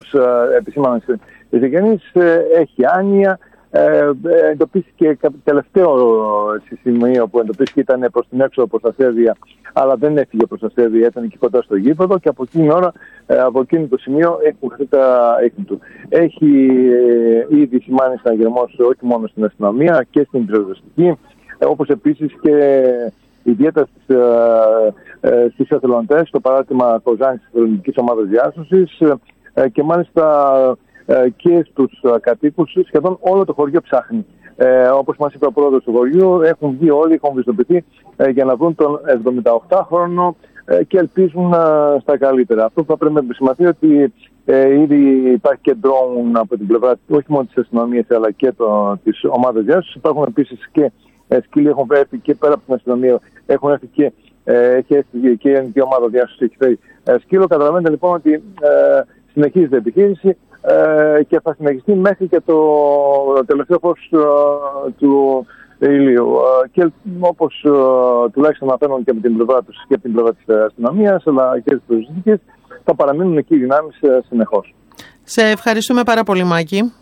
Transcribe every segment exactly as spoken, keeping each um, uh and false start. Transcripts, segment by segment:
όπως επισήμαναν οι συγγενείς, έχει άνοια. Ε, εντοπίστηκε τελευταίο σημείο που εντοπίστηκε ήταν προς την έξοδο προς τα Σέρβια, αλλά δεν έφυγε προς τα Σέρβια, ήταν εκεί κοντά στο γήπεδο και από εκείνη ώρα, από εκείνο το σημείο έχουν χαθεί τα ίχνη του. Έχει ε, ήδη σημάνει συναγερμός όχι μόνο στην αστυνομία και στην πυροσβεστική, ε, όπως επίσης και ιδιαίτερα στις, ε, ε, στις εθελοντές, στο παράδειγμα Κοζάνης της Εθελοντικής Ομάδας Διάσωσης ε, και μάλιστα και στους κατοίκους, σχεδόν όλο το χωριό ψάχνει. Ε, όπως μας είπε ο πρόεδρος του χωριού, έχουν βγει όλοι, έχουν βιστοποιηθεί ε, για να βρουν τον εβδομηνταοκτάχρονο ε, και ελπίζουν ε, στα καλύτερα. Αυτό που θα πρέπει να επισημαθεί ότι ε, ήδη υπάρχει και ντρόουν από την πλευρά όχι μόνο της αστυνομίας αλλά και το, της ομάδας διάσωσης. Υπάρχουν επίσης και ε, σκύλοι, έχουν έρθει και πέρα από την αστυνομία, έχουν έρθει και, ε, έχει έρθει και η ελληνική ομάδα διάσωσης έχει φέρει ε, σκύλο. Καταλαβαίνετε λοιπόν ότι ε, συνεχίζεται η επιχείρηση. Ε, και θα συνεχιστεί μέχρι και το τελευταίο φως uh, του ηλίου. Uh, και όπως uh, τουλάχιστον αναφέρουν και από την πλευρά τους και από την πλευρά της αστυνομίας αλλά και της προσωπικής, θα παραμείνουν εκεί οι δυνάμεις uh, συνεχώς. Σε ευχαριστούμε πάρα πολύ, Μάκη.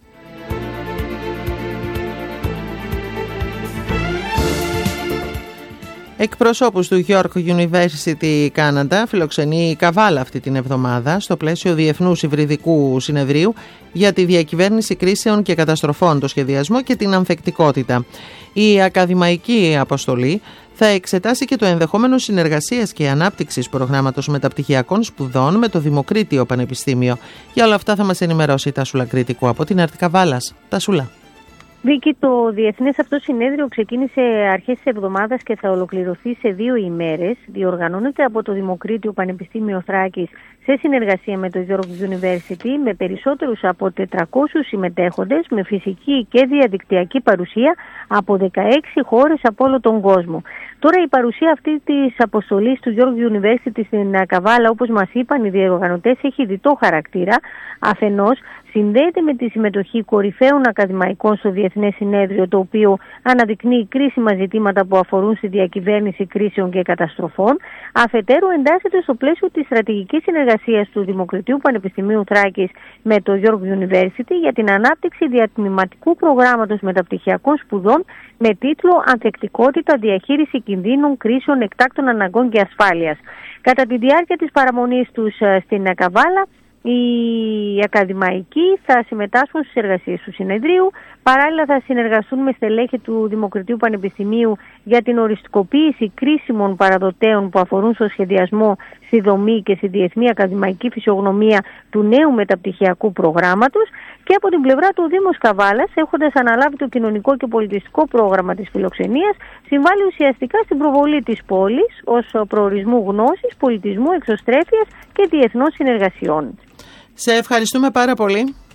Εκπροσώπους του York University Canada φιλοξενεί η Καβάλα αυτή την εβδομάδα στο πλαίσιο Διεθνούς Υβριδικού Συνεδρίου για τη διακυβέρνηση κρίσεων και καταστροφών, το σχεδιασμό και την ανθεκτικότητα. Η ακαδημαϊκή αποστολή θα εξετάσει και το ενδεχόμενο συνεργασίας και ανάπτυξης προγράμματος μεταπτυχιακών σπουδών με το Δημοκρίτιο Πανεπιστήμιο. Για όλα αυτά θα μας ενημερώσει η Τασούλα Κρήτικου από την Αρτ Καβάλας. Τασούλα. Βίκη, το διεθνές αυτό συνέδριο ξεκίνησε αρχές της εβδομάδας και θα ολοκληρωθεί σε δύο ημέρες. Διοργανώνεται από το Δημοκρίτιο Πανεπιστήμιο Θράκης σε συνεργασία με το York University, με περισσότερους από τετρακόσιους συμμετέχοντες, με φυσική και διαδικτυακή παρουσία από δεκαέξι χώρες από όλο τον κόσμο. Τώρα η παρουσία αυτή της αποστολής του York University στην Καβάλα, όπως μας είπαν οι διοργανωτές, έχει διτό χαρακτήρα. Αφενός συνδέεται με τη συμμετοχή κορυφαίων ακαδημαϊκών στο Διεθνές Συνέδριο, το οποίο αναδεικνύει κρίσιμα ζητήματα που αφορούν στη διακυβέρνηση κρίσεων και καταστροφών. Αφετέρου εντάσσεται στο πλαίσιο της στρατηγικής συνεργασίας του Δημοκρατίου Πανεπιστημίου Θράκης με το York University για την ανάπτυξη διατμηματικού προγράμματος μεταπτυχιακών σπουδών με τίτλο «Ανθεκτικότητα, διαχείριση κινδύνων, κρίσεων, εκτάκτων αναγκών και ασφάλειας». Κατά τη διάρκεια της παραμονής τους στην Καβάλα, οι ακαδημαϊκοί θα συμμετάσχουν στις εργασίες του συνεδρίου. Παράλληλα θα συνεργαστούν με στελέχη του Δημοκρατίου Πανεπιστημίου για την οριστικοποίηση κρίσιμων παραδοτέων που αφορούν στο σχεδιασμό, στη δομή και στη διεθνή ακαδημαϊκή φυσιογνωμία του νέου μεταπτυχιακού προγράμματος. Και από την πλευρά του Δήμος Καβάλας, έχοντας αναλάβει το κοινωνικό και πολιτιστικό πρόγραμμα της φιλοξενίας, συμβάλλει ουσιαστικά στην προβολή της πόλης ως προορισμού γνώσης, πολιτισμού, εξωστρέφειας και διεθνών συνεργασιών. Σε ευχαριστούμε πάρα πολύ.